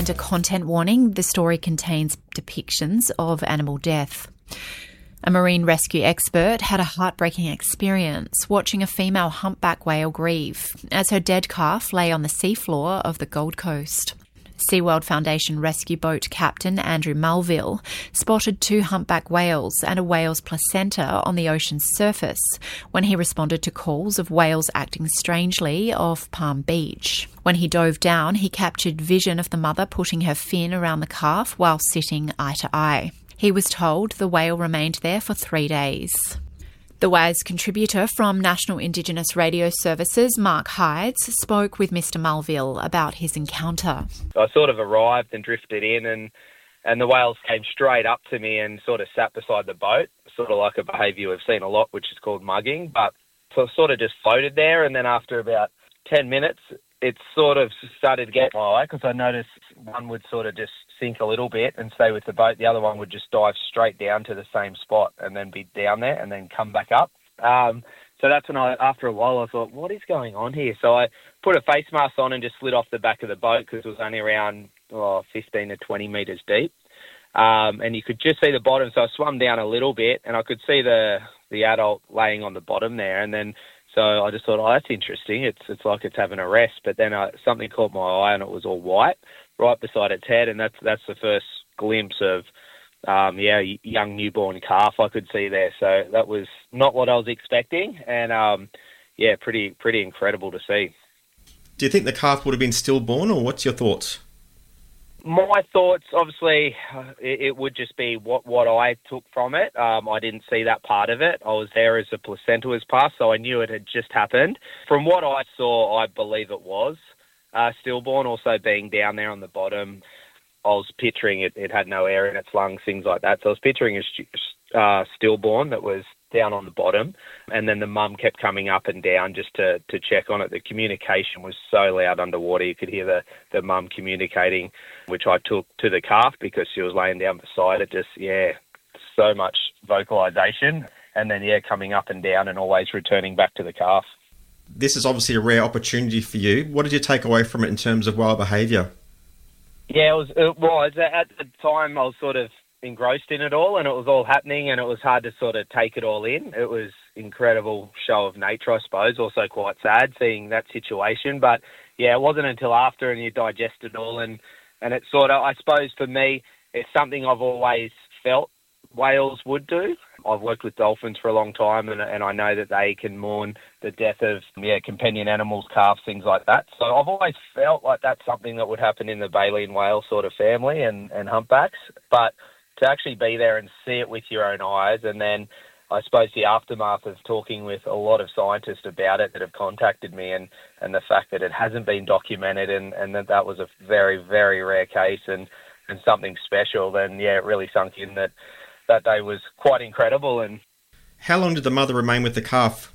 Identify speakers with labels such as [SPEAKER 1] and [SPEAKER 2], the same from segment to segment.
[SPEAKER 1] And a content warning, the story contains depictions of animal death. A marine rescue expert had a heartbreaking experience watching a female humpback whale grieve as her dead calf lay on the seafloor of the Gold Coast. SeaWorld Foundation rescue boat captain Andrew Mulville spotted 2 humpback whales and a whale's placenta on the ocean's surface when he responded to calls of whales acting strangely off Palm Beach. When he dove down, he captured vision of the mother putting her fin around the calf while sitting eye to eye. He was told the whale remained there for 3 days. The WAS contributor from National Indigenous Radio Services, Mark Hydes, spoke with Mr Mulville about his encounter.
[SPEAKER 2] I sort of arrived and drifted in and the whales came straight up to me and sort of sat beside the boat, sort of like a behaviour we've seen a lot, which is called mugging. But so sort of just floated there, and then after about 10 minutes, it sort of started to get my eye because I noticed one would sort of just sink a little bit and stay with the boat. The other one would just dive straight down to the same spot and then be down there and then come back up. So that's when after a while, I thought, what is going on here? So I put a face mask on and just slid off the back of the boat because it was only around 15 to 20 metres deep. And you could just see the bottom. So I swam down a little bit and I could see the adult laying on the bottom there. And then so I just thought, that's interesting. It's like it's having a rest. But then something caught my eye and it was all white right beside its head. And that's the first glimpse of, young newborn calf I could see there. So that was not what I was expecting. And, pretty incredible to see.
[SPEAKER 3] Do you think the calf would have been stillborn, or what's your thoughts?
[SPEAKER 2] My thoughts, obviously, it would just be what I took from it. I didn't see that part of it. I was there as the placenta was passed, so I knew it had just happened. From what I saw, I believe it was stillborn. Also being down there on the bottom, I was picturing it had no air in its lungs, things like that. So I was picturing a stillborn that was down on the bottom, and then the mum kept coming up and down just to check on it. The communication was so loud underwater, you could hear the mum communicating, which I took to the calf because she was laying down beside it. Just, so much vocalisation, and then, coming up and down and always returning back to the calf.
[SPEAKER 3] This is obviously a rare opportunity for you. What did you take away from it in terms of wild behaviour?
[SPEAKER 2] Yeah, it was. At the time, I was sort of engrossed in it all, and it was all happening, and it was hard to sort of take it all in. It was incredible show of nature, I suppose. Also quite sad seeing that situation, but it wasn't until after and you digest it all, and it's sort of, I suppose for me, it's something I've always felt whales would do. I've worked with dolphins for a long time, and I know that they can mourn the death of companion animals, calves, things like that. So I've always felt like that's something that would happen in the baleen whale sort of family and humpbacks, but to actually be there and see it with your own eyes, and then I suppose the aftermath of talking with a lot of scientists about it that have contacted me, and the fact that it hasn't been documented and that was a very, very rare case and something special, then it really sunk in that day was quite incredible. And
[SPEAKER 3] how long did the mother remain with the calf?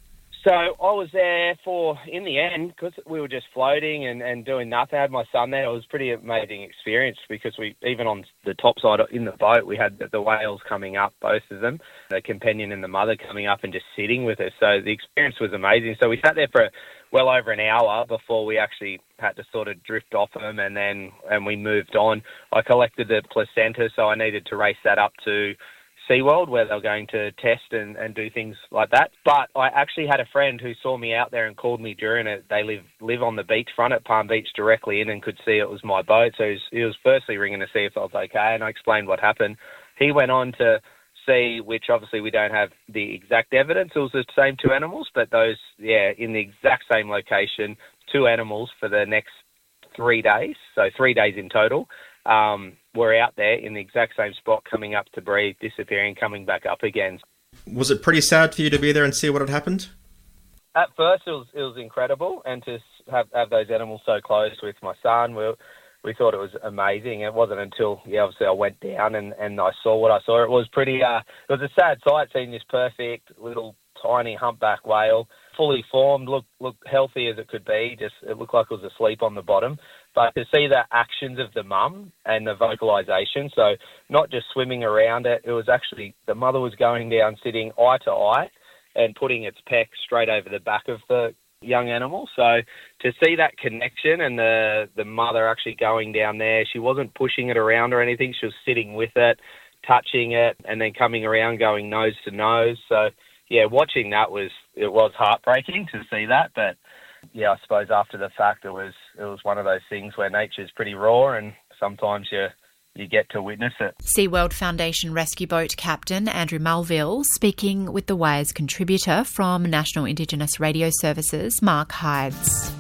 [SPEAKER 2] So I was there in the end, because we were just floating and doing nothing. I had my son there. It was a pretty amazing experience because even on the top side in the boat, we had the whales coming up, both of them, the companion and the mother coming up and just sitting with us. So the experience was amazing. So we sat there for well over an hour before we actually had to sort of drift off them, and we moved on. I collected the placenta, so I needed to race that up to SeaWorld where they were going to test and do things like that. But I actually had a friend who saw me out there and called me during it. They live on the beachfront at Palm Beach directly in and could see it was my boat. So he was firstly ringing to see if I was okay, and I explained what happened. He went on to see, which obviously we don't have the exact evidence, it was the same 2 animals, but those, in the exact same location, 2 animals for the next 3 days, so 3 days in total, were out there in the exact same spot, coming up to breathe, disappearing, coming back up again.
[SPEAKER 3] Was it pretty sad for you to be there and see what had happened?
[SPEAKER 2] At first, it was incredible, and to have those animals so close with my son, we thought it was amazing. It wasn't until, obviously I went down and I saw what I saw. It was pretty, it was a sad sight seeing this perfect little tiny humpback whale, fully formed, looked healthy as it could be. Just it looked like it was asleep on the bottom. But to see the actions of the mum and the vocalisation, so not just swimming around it, it was actually the mother was going down, sitting eye to eye, and putting its peck straight over the back of the young animal. So to see that connection and the mother actually going down there, she wasn't pushing it around or anything. She was sitting with it, touching it, and then coming around going nose to nose. So, yeah, watching that was heartbreaking to see that. But, yeah, I suppose after the fact it was one of those things where nature's pretty raw and sometimes you get to witness it.
[SPEAKER 1] SeaWorld Foundation Rescue Boat Captain Andrew Mulville speaking with the Wires contributor from National Indigenous Radio Services, Mark Hydes.